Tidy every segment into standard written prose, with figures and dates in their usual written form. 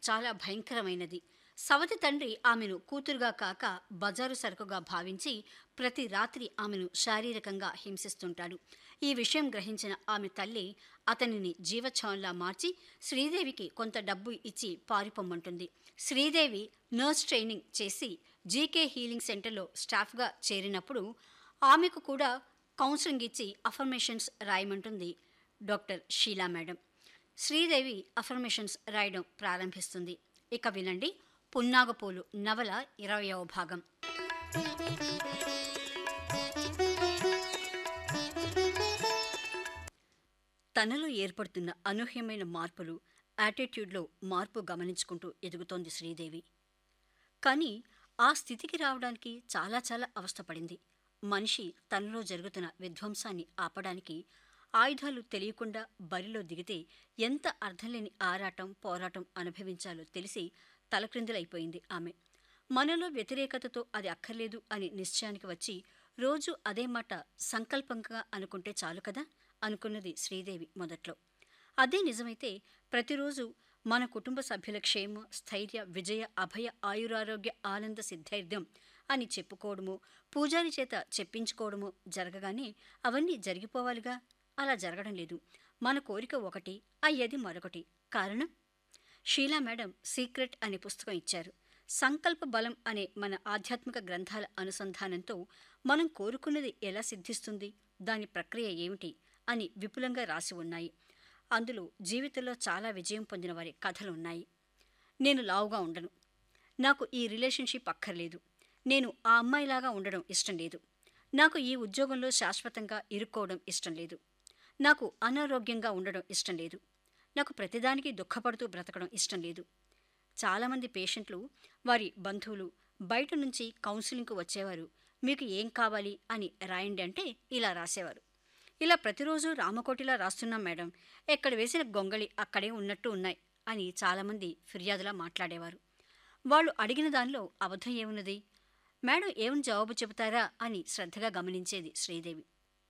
చాలా భయంకరమైనది. సవతి తండ్రి ఆమెను కూతురుగా కాక బజారు సరుకుగా భావించి ప్రతి రాత్రి ఆమెను శారీరకంగా హింసిస్తుంటాడు. ఈ విషయం గ్రహించిన ఆమె తల్లి అతనిని జీవచ్ఛవంలా మార్చి శ్రీదేవికి కొంత డబ్బు ఇచ్చి పారిపోమ్మంటుంది. శ్రీదేవి నర్స్ ట్రైనింగ్ చేసి జీకే హీలింగ్ సెంటర్లో స్టాఫ్గా చేరినప్పుడు ఆమెకు కూడా కౌన్సిలింగ్ ఇచ్చి affirmations రాయమంటుంది doctor Sheela madam. Sridevi affirmations రాయడం ప్రారంభిస్తుంది. ఇక వినండి పున్నాగపూలు నవల 20వ భాగం. తనలో ఏర్పడుతున్న అనూహ్యమైన మార్పులు, యాటిట్యూడ్లో మార్పు గమనించుకుంటూ ఎదుగుతోంది శ్రీదేవి. కానీ ఆ స్థితికి రావడానికి చాలా చాలా అవస్థపడింది. మనిషి తనలో జరుగుతున్న విధ్వంసాన్ని ఆపడానికి ఆయుధాలు తెలియకుండా బరిలో దిగితే ఎంత అర్థంలేని ఆరాటం, పోరాటం అనుభవించాలో తెలిసి తలక్రిందులైపోయింది ఆమె. మనలో వ్యతిరేకతతో అది అక్కర్లేదు అని నిశ్చయానికి వచ్చి రోజు అదే మాట సంకల్పంగా అనుకుంటే చాలు కదా అనుకున్నది శ్రీదేవి మొదట్లో. అదే నిజమైతే ప్రతిరోజు మన కుటుంబ సభ్యుల క్షేమ, స్థైర్య, విజయ, అభయ, ఆయురారోగ్య, ఆనంద, సిద్ధైర్యం అని చెప్పుకోవడము, పూజారి చేత చెప్పించుకోవడము జరగగానే అవన్నీ జరిగిపోవాలిగా. అలా జరగడం లేదు. మన కోరిక ఒకటి, అయ్యేది మరొకటి. కారణం? షీలా మేడం సీక్రెట్ అనే పుస్తకం ఇచ్చారు. సంకల్ప బలం అనే మన ఆధ్యాత్మిక గ్రంథాల అనుసంధానంతో మనం కోరుకున్నది ఎలా సిద్ధిస్తుంది, దాని ప్రక్రియ ఏమిటి అని విపులంగా రాసి ఉన్నాయి. అందులో జీవితంలో చాలా విజయం పొందిన వారి కథలు ఉన్నాయి. నేను లావుగా ఉండను, నాకు ఈ రిలేషన్షిప్ అక్కర్లేదు, నేను ఆ అమ్మాయిలాగా ఉండడం ఇష్టం లేదు, నాకు ఈ ఉద్యోగంలో శాశ్వతంగా ఇరుక్కోవడం ఇష్టం లేదు, నాకు అనారోగ్యంగా ఉండడం ఇష్టం లేదు, నాకు ప్రతిదానికి దుఃఖపడుతూ బ్రతకడం ఇష్టం లేదు. చాలామంది పేషెంట్లు వారి బంధువులు బయట నుంచి కౌన్సిలింగ్కు వచ్చేవారు. మీకు ఏం కావాలి అని రాయండి అంటే ఇలా రాసేవారు. ఇలా ప్రతిరోజు రామకోటిలా రాస్తున్నాం మేడం, ఎక్కడ వేసిన గొంగళి అక్కడే ఉన్నట్టు ఉన్నాయి అని చాలామంది ఫిర్యాదులా మాట్లాడేవారు. వాళ్ళు అడిగిన దానిలో అబద్ధం ఏమున్నది? మేడం ఏమని జవాబు చెబుతారా అని శ్రద్ధగా గమనించేది శ్రీదేవి.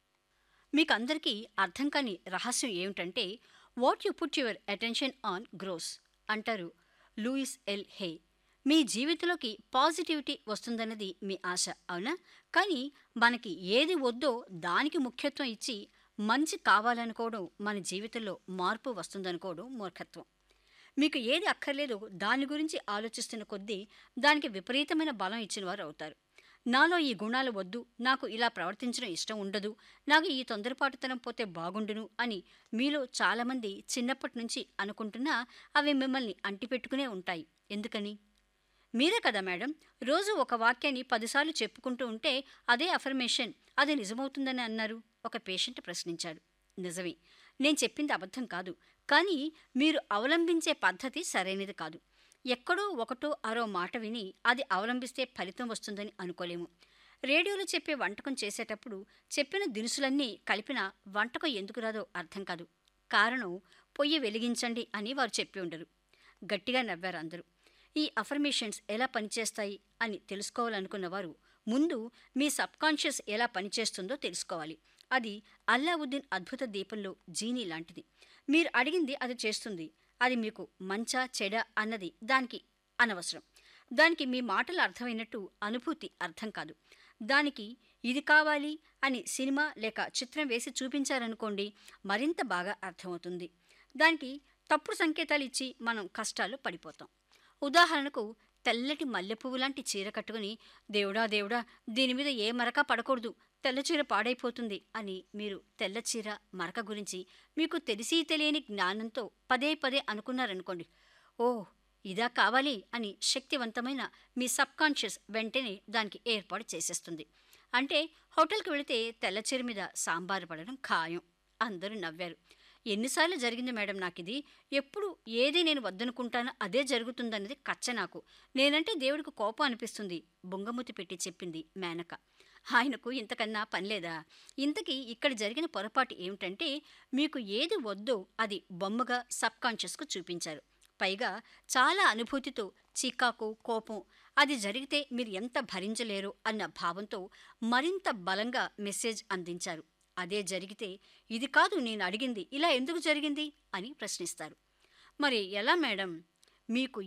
మీకందరికీ అర్థం కాని రహస్యం ఏమిటంటే what you put your attention on gross అంటారు లూయిస్ ఎల్ హే. మీ జీవితంలోకి పాజిటివిటీ వస్తుందన్నది మీ ఆశ, అవునా? కానీ మనకి ఏది వద్దో దానికి ముఖ్యత్వం ఇచ్చి మంచి కావాలనుకోవడం, మన జీవితంలో మార్పు వస్తుందనుకోవడం మూర్ఖత్వం. మీకు ఏది అక్కర్లేదో దాని గురించి ఆలోచిస్తున్న కొద్దీ దానికి విపరీతమైన బలం ఇచ్చిన వారు అవుతారు. నాలో ఈ గుణాలు వద్దు, నాకు ఇలా ప్రవర్తించడం ఇష్టం ఉండదు, నాకు ఈ తొందరపాటుతనం పోతే బాగుండును అని మీలో చాలామంది చిన్నప్పటి నుంచి అనుకుంటున్నా అవి మిమ్మల్ని అంటిపెట్టుకునే ఉంటాయి. ఎందుకని? మీరే కదా మేడం రోజు ఒక వాక్యాన్ని 10 సార్లు చెప్పుకుంటూ ఉంటే అదే అఫర్మేషన్, అది నిజమవుతుందని అన్నారు ఒక పేషెంట్ ప్రశ్నించాడు. నిజమే, నేను చెప్పింది అబద్ధం కాదు, కానీ మీరు అవలంబించే పద్ధతి సరైనది కాదు. ఎక్కడో ఒకటో అరో మాట విని అది అవలంబిస్తే ఫలితం వస్తుందని అనుకోలేము. రేడియోలో చెప్పే వంటకం చేసేటప్పుడు చెప్పిన దినుసులన్నీ కలిపిన వంటకం ఎందుకు రాదో అర్థం కాదు. కారణం పొయ్యి వెలిగించండి అని వారు చెప్పి ఉండరు. గట్టిగా నవ్వారు అందరూ. ఈ అఫర్మేషన్స్ ఎలా పనిచేస్తాయి అని తెలుసుకోవాలనుకున్న వారు ముందు మీ సబ్కాన్షియస్ ఎలా పనిచేస్తుందో తెలుసుకోవాలి. అది అల్లావుద్దీన్ అద్భుత దీపంలో జీనీ లాంటిది. మీరు అడిగింది అది చేస్తుంది. అది మీకు మంచా చెడా అన్నది దానికి అనవసరం. దానికి మీ మాటలు అర్థమైనట్టు అనుభూతి అర్థం కాదు. దానికి ఇది కావాలి అని సినిమా లేక చిత్రం వేసి చూపించారనుకోండి, మరింత బాగా అర్థమవుతుంది. దానికి తప్పుడు సంకేతాలు ఇచ్చి మనం కష్టాల్లో పడిపోతాం. ఉదాహరణకు తెల్లటి మల్లెపువ్వు లాంటి చీర కట్టుకుని దేవుడా దేవుడా దీని మీద ఏ మరక పడకూడదు, తెల్ల చీర పాడైపోతుంది అని మీరు తెల్ల చీర మరక గురించి మీకు తెలిసి తెలియని జ్ఞానంతో పదే పదే అనుకున్నారనుకోండి, ఓ ఇదా కావాలి అని శక్తివంతమైన మీ సబ్కాన్షియస్ వెంటనే దానికి ఏర్పాటు చేసేస్తుంది. అంటే హోటల్కి వెళితే తెల్ల చీర మీద సాంబారు పడడం ఖాయం. అందరూ నవ్వారు. ఎన్నిసార్లు జరిగింది మేడం నాకు ఇది, ఎప్పుడు ఏది నేను వద్దనుకుంటానో అదే జరుగుతుందన్నది కచ్చ నాకు. నేనంటే దేవుడికి కోపం అనిపిస్తుంది బొంగమూతి పెట్టి చెప్పింది మేనక. ఆయనకు ఇంతకన్నా పనిలేదా? ఇంతకీ ఇక్కడ జరిగిన పొరపాటు ఏమిటంటే మీకు ఏది వద్దో అది బొమ్మగా సబ్కాన్షియస్కు చూపించారు. పైగా చాలా అనుభూతితో చికాకు, కోపం అది జరిగితే మీరు ఎంత భరించలేరో అన్న భావంతో మరింత బలంగా మెసేజ్ అందించారు. అదే జరిగితే ఇది కాదు నేను అడిగింది, ఇలా ఎందుకు జరిగింది అని ప్రశ్నిస్తారు. మరి ఎలా మేడం? మీకు